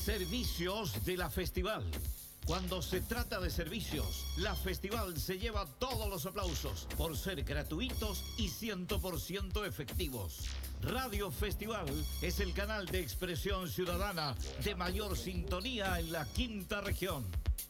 Servicios de la Festival. Cuando se trata de servicios, la Festival se lleva todos los aplausos por ser gratuitos y 100% efectivos. Radio Festival es el canal de expresión ciudadana de mayor sintonía en la quinta región.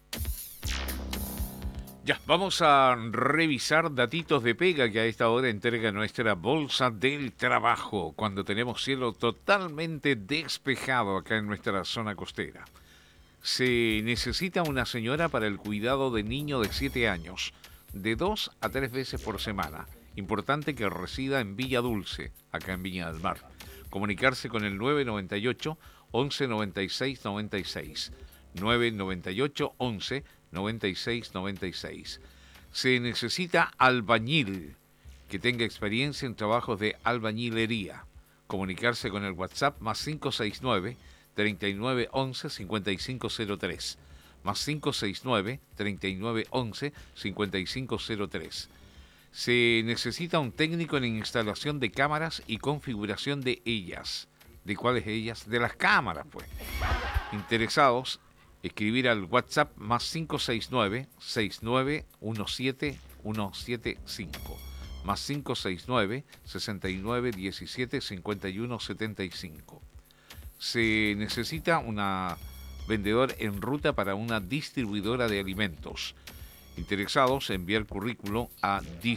Ya, vamos a revisar datitos de pega que a esta hora entrega nuestra Bolsa del Trabajo, cuando tenemos cielo totalmente despejado acá en nuestra zona costera. Se necesita una señora para el cuidado de niño de 7 años, de 2 a 3 veces por semana. Importante que resida en Villa Dulce, acá en Viña del Mar. Comunicarse con el 998 11 96 96. 998 11 96 96. Se necesita albañil que tenga experiencia en trabajos de albañilería. Comunicarse con el WhatsApp más 569 39 11 5503. Más 569 39 11 5503. Se necesita un técnico en instalación de cámaras y configuración de ellas. ¿De cuáles ellas? De las cámaras, pues. Interesados, escribir al WhatsApp más 569 69 17 175. Más 569 69 17 51 75. Se necesita una vendedor en ruta para una distribuidora de alimentos. Interesados, enviar currículo a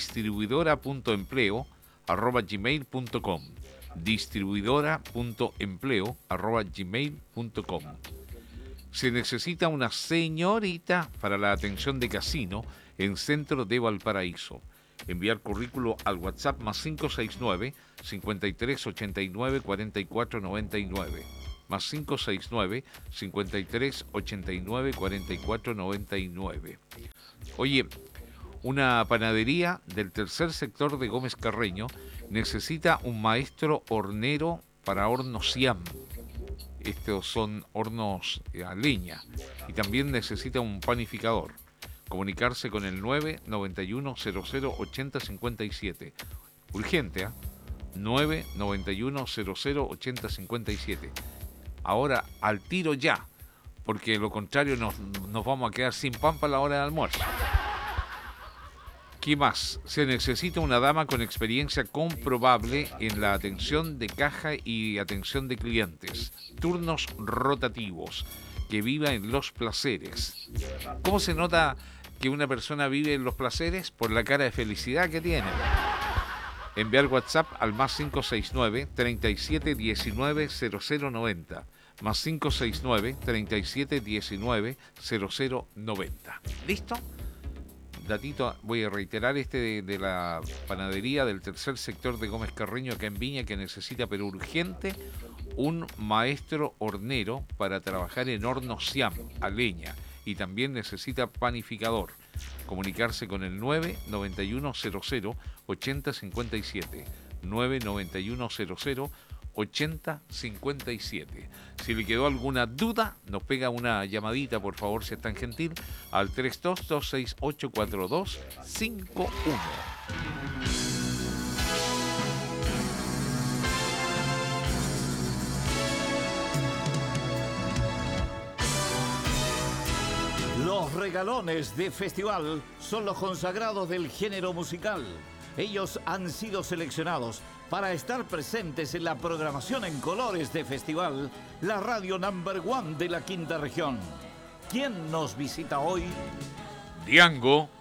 distribuidora.empleo@gmail.com. distribuidora.empleo@gmail.com. Se necesita una señorita para la atención de casino en Centro de Valparaíso. Enviar currículo al WhatsApp más 569 53 89 44 99. Más 569 53 89 44 99. Oye, una panadería del tercer sector de Gómez Carreño necesita un maestro hornero para hornos Siam. Estos son hornos a leña. Y también necesita un panificador. Comunicarse con el 991 00 80 57. Urgente, ¿eh? 991 00 80 57. Ahora, al tiro ya, porque de lo contrario nos vamos a quedar sin pan para la hora de almuerzo. ¿Qué más? Se necesita una dama con experiencia comprobable en la atención de caja y atención de clientes. Turnos rotativos. Que viva en Los Placeres. ¿Cómo se nota que una persona vive en Los Placeres? Por la cara de felicidad que tiene. Enviar WhatsApp al más 569 37 19 0090. Más 569 37 19 0090. ¿Listo? Datito, voy a reiterar de la panadería del tercer sector de Gómez Carreño acá en Viña, que necesita, pero urgente, un maestro hornero para trabajar en horno Siam, a leña, y también necesita panificador. Comunicarse con el 991 00 80 57. 991 00 80 57. Si le quedó alguna duda, nos pega una llamadita, por favor, si es tan gentil, al 3226842251. Los regalones de festival son los consagrados del género musical. Ellos han sido seleccionados para estar presentes en la programación en colores de festival, la radio #1 de la quinta región. ¿Quién nos visita hoy? Diango,